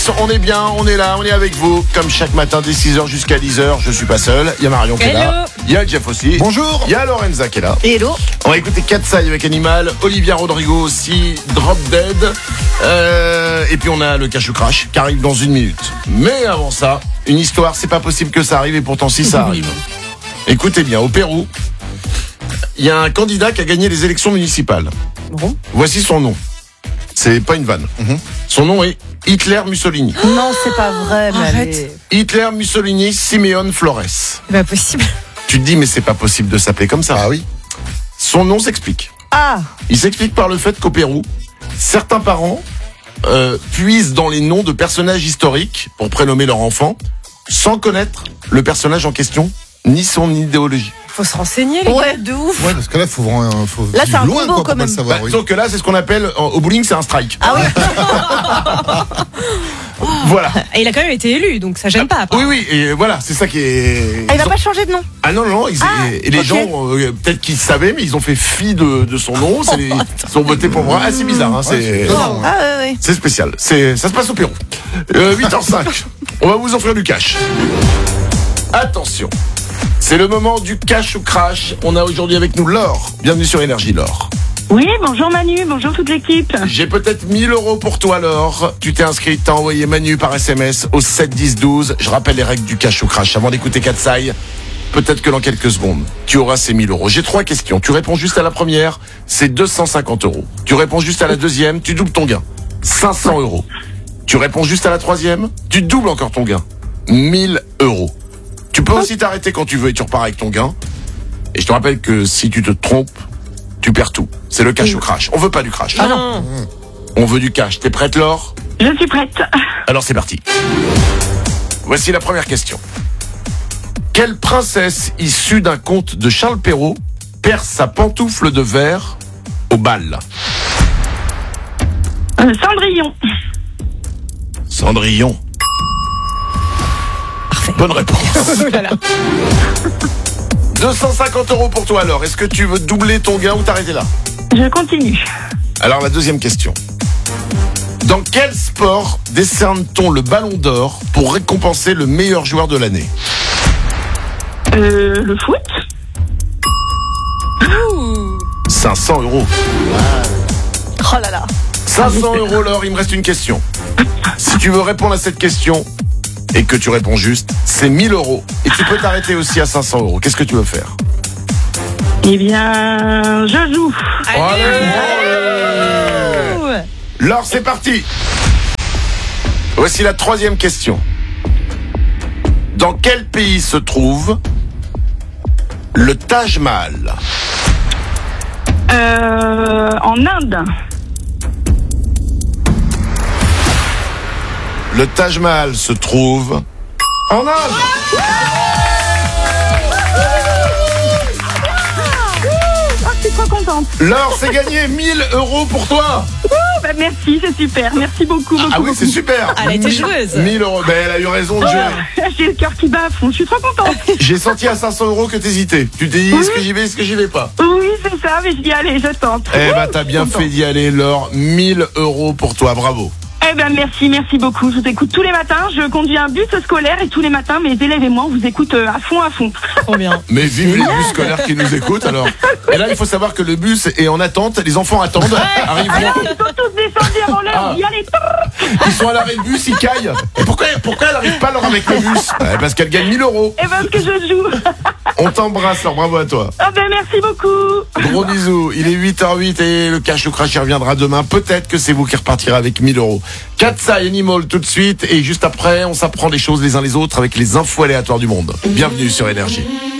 On est bien, on est là, on est avec vous, comme chaque matin dès 6h jusqu'à 10h. Je suis pas seul, il y a Marion qui est là, il y a Jeff aussi. Bonjour. Il y a Lorenza qui est là. Hello. On va écouter Katsai avec Animal, Olivia Rodrigo aussi, Drop Dead. Et puis on a le Cache ou Crash qui arrive dans 1 minute. Mais avant ça, une histoire, c'est pas possible que ça arrive et pourtant si ça arrive. Écoutez bien, au Pérou, il y a un candidat qui a gagné les élections municipales. Bon. Voici son nom. C'est pas une vanne. Son nom est Hitler Mussolini. Non, c'est pas vrai, mais Arrête. allez. Hitler Mussolini Simeone Flores. C'est pas possible. Tu te dis, mais c'est pas possible de s'appeler comme ça. Ah oui. Son nom s'explique. Ah, Il s'explique par le fait qu'au Pérou, certains parents puisent dans les noms de personnages historiques pour prénommer leur enfant, sans connaître le personnage en question, ni son idéologie. Faut se renseigner, les ouais, gars. de ouf. Ouais, parce que là, faut Là, c'est un loin combo, quoi, quand pour même. le savoir. Oui. Sauf que là, c'est ce qu'on appelle, au bowling, c'est un strike. Ah oui. Voilà. Et il a quand même été élu, donc ça gêne pas. Oui, oui, et voilà, c'est ça qui est... Ah, il va pas changer de nom. Ah non, non, et les ok. gens, peut-être qu'ils savaient, mais ils ont fait fi de son nom, ils ont voté pour moi. Ah, c'est bizarre, hein, c'est... Non. Ah ouais. C'est spécial. Ça se passe au Pérou. 8h05. On va vous offrir du cash. Attention. C'est le moment du cash ou crash. On a aujourd'hui avec nous Laure. Bienvenue sur Énergie, Laure. Oui, bonjour Manu, bonjour toute l'équipe. J'ai peut-être 1 000 € pour toi, Laure. Tu t'es inscrite, t'as envoyé Manu par SMS au 7 10 12. Je rappelle les règles du cash ou crash avant d'écouter Katsai. Peut-être que dans quelques secondes, tu auras ces 1 000 €. J'ai 3 questions. Tu réponds juste à la première, c'est 250 €. Tu réponds juste à la deuxième, tu doubles ton gain. 500 €. Tu réponds juste à la troisième, tu doubles encore ton gain. 1 000 €. Tu peux aussi t'arrêter quand tu veux et tu repars avec ton gain. Et je te rappelle que si tu te trompes, tu perds tout. C'est le cash ou crash. On veut pas du crash. Ah non. On veut du cash. T'es prête, Laure? Je suis prête. Alors c'est parti. Voici la première question. Quelle princesse issue d'un conte de Charles Perrault perd sa pantoufle de verre au bal? Cendrillon. Cendrillon. Parfait. Bonne réponse. Oh là là. 250 € pour toi, alors. Est-ce que tu veux doubler ton gain ou t'arrêter là? Je continue. Alors la deuxième question. Dans quel sport décerne-t-on le ballon d'or pour récompenser le meilleur joueur de l'année? Le foot. Ouh. 500 €. Oh là là. 500 €, Laure, il me reste une question. Si tu veux répondre à cette question et que tu réponds juste, c'est 1 000 €. Et tu peux t'arrêter aussi à 500 €. Qu'est-ce que tu veux faire? Eh bien, je joue. Allez. Laure, c'est parti. Voici la troisième question. Dans quel pays se trouve le Taj Mahal? En Inde. Le Taj Mahal se trouve en Inde. Ah, je suis trop contente. Laure, c'est gagné 1 000 € pour toi. Bah, merci, c'est super. Merci beaucoup. Ah oui, c'est super. Elle a été joueuse. 1 000 €. Ben, elle a eu raison de jouer. J'ai le cœur qui bat à fond. Je suis trop contente. J'ai senti à 500 € que t'hésitais. Tu t'es dit, est-ce que j'y vais, est-ce que j'y vais pas? Oui, c'est ça, mais j'y allais, je tente. Eh ben, t'as bien fait d'y aller, Laure. 1 000 € pour toi, bravo. Eh ben merci beaucoup. Je vous écoute tous les matins. Je conduis un bus scolaire et tous les matins, mes élèves et moi, on vous écoute à fond. Trop bien. Mais vive les bus scolaires qui nous écoutent, alors. Et là, il faut savoir que le bus est en attente, les enfants attendent, arriveront. Alors, ils sont tous descendus avant l'heure. Ah. D'y aller. Ils sont à l'arrêt de bus, ils caillent. Et pourquoi elle n'arrive pas, alors, avec le bus? Parce qu'elle gagne 1 000 €. Eh ben, parce que je joue. On t'embrasse, alors bravo à toi. Ah ben, merci beaucoup. Gros bisous. Il est 8h08 et le cash ou crash il reviendra demain. Peut-être que c'est vous qui repartirez avec 1 000 €. Katsai Animal tout de suite. Et juste après, on s'apprend des choses les uns les autres avec les infos aléatoires du monde. Bienvenue sur Énergie.